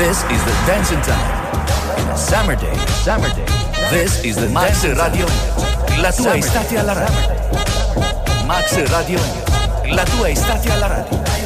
This is the Dancing Time. Summer Day. This is the Max Radio. La tua estate alla radio. Max Radio. La tua estate alla radio.